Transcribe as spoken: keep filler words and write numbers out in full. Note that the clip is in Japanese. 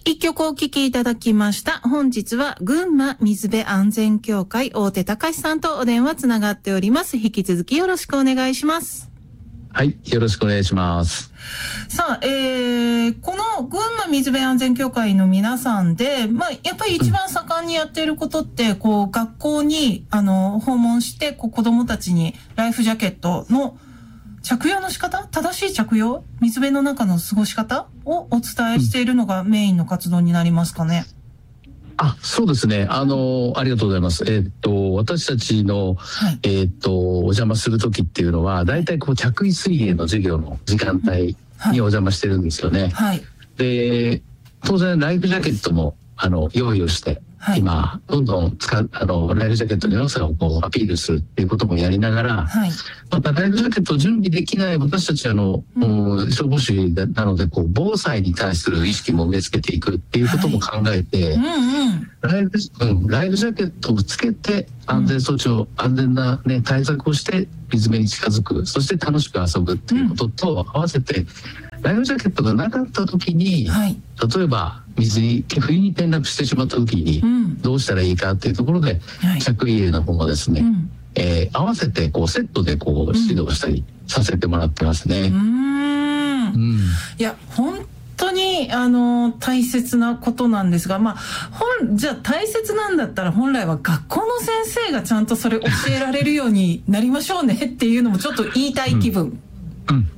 一曲お聴きいただきました。本日は群馬水辺安全協会大手隆さんとお電話つながっております。引き続きよろしくお願いします。 はい、よろしくお願いします。 さあ、えー、この群馬水辺安全協会の皆さんで、まあ、やっぱり一番盛んにやっていることって、うん、こう、学校に、あの、訪問して、こう、子供たちにライフジャケットの着用の仕方、正しい着用、水辺の中の過ごし方をお伝えしているのがメインの活動になりますかね。 あ、そうですね。あの、ありがとうございます。えー、っと、私たちの、はい、えー、っと、お邪魔するときっていうのは、大体こう、着衣水泳の授業の時間帯にお邪魔してるんですよね。はい。で、当然、ライフジャケットも、あの、用意をして、はい、今、どんどん使う、あの、ライフジャケットの良さをこう、アピールするっていうこともやりながら、はい、また、ライフジャケットを準備できない私たち、あの、うん、消防士なので、こう、防災に対する意識も植え付けていくっていうことも考えて、はい、うんうん、ライフ、うん、ライフジャケットをつけて、安全措置を、うん、安全なね、対策をして、水辺に近づく、そして楽しく遊ぶっていうことと合わせて、うん、ライフジャケットがなかった時に、はい、例えば水に冬に転落してしまった時にどうしたらいいかっていうところで、うん、着衣の方もですね、はい、えー、合わせてこうセットでこう指導したりさせてもらってますね。うん、 うん、いや本当にあの大切なことなんですが、まあ本じゃあ大切なんだったら本来は学校の先生がちゃんとそれ教えられるようになりましょうねっていうのもちょっと言いたい気分。 うんうん、